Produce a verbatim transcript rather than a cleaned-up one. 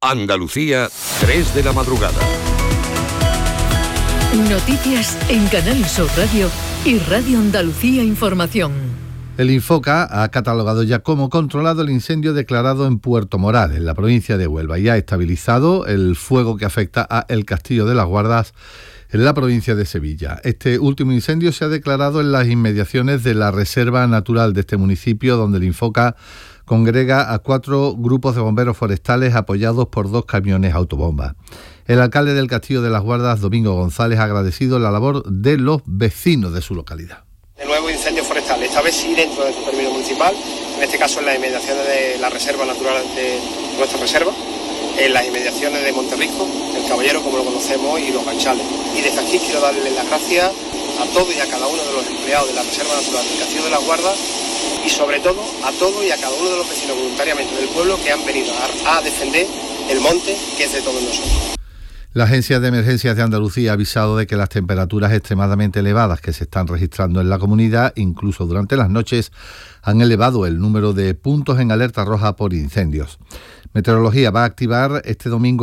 Andalucía, tres de la madrugada. Noticias en Canal Sur Radio y Radio Andalucía Información. El Infoca ha catalogado ya como controlado el incendio declarado en Puerto Moral, en la provincia de Huelva, y ha estabilizado el fuego que afecta a El Castillo de las Guardas, en la provincia de Sevilla. Este último incendio se ha declarado en las inmediaciones de la Reserva Natural de este municipio, donde el Infoca congrega a cuatro grupos de bomberos forestales apoyados por dos camiones autobomba. El alcalde del Castillo de las Guardas, Domingo González, ha agradecido la labor de los vecinos de su localidad. De nuevo incendio forestal, esta vez sí dentro del término municipal, en este caso en las inmediaciones de la Reserva Natural de nuestra reserva, en las inmediaciones de Monterrico, El Caballero, como lo conocemos, y Los Ganchales. Y desde aquí quiero darle las gracias a todos y a cada uno de los empleados de la Reserva Natural del Castillo de las Guardas y sobre todo a todos y a cada uno de los vecinos voluntariamente del pueblo que han venido a, a defender el monte, que es de todos nosotros. La Agencia de Emergencias de Andalucía ha avisado de que las temperaturas extremadamente elevadas que se están registrando en la comunidad, incluso durante las noches, han elevado el número de puntos en alerta roja por incendios. Meteorología va a activar este domingo